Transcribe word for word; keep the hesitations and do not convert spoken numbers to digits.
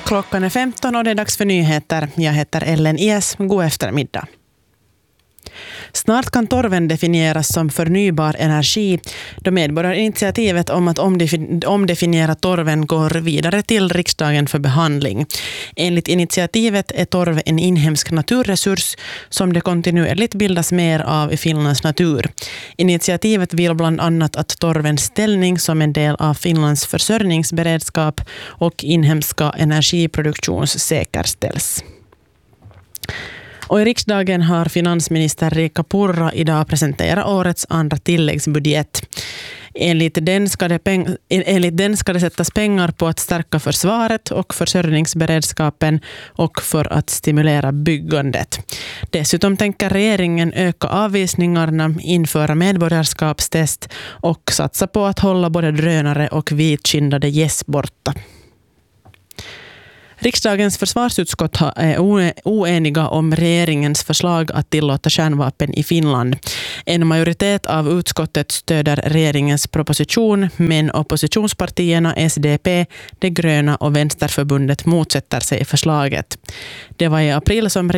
Klockan är femton och det är dags för nyheter. Jag heter Ellen Ies. God eftermiddag. Snart kan torven definieras som förnybar energi då medborgarinitiativet om att omdefiniera torven går vidare till riksdagen för behandling. Enligt initiativet är torv en inhemsk naturresurs som det kontinuerligt bildas mer av i Finlands natur. Initiativet vill bland annat att torvens ställning som en del av Finlands försörjningsberedskap och inhemska energiproduktion säkerställs. Och i riksdagen har finansminister Riikka Purra idag presenterat årets andra tilläggsbudget. Enligt den, ska det peng- enligt den ska det sättas pengar på att stärka försvaret och försörjningsberedskapen och för att stimulera byggandet. Dessutom tänker regeringen öka avvisningarna, införa medborgarskapstest och satsa på att hålla både drönare och vitkindade gäss borta. Riksdagens försvarsutskott är oeniga om regeringens förslag att tillåta kärnvapen i Finland. En majoritet av utskottet stöder regeringens proposition, men oppositionspartierna S D P, De gröna och Vänsterförbundet motsätter sig förslaget. Det var i april som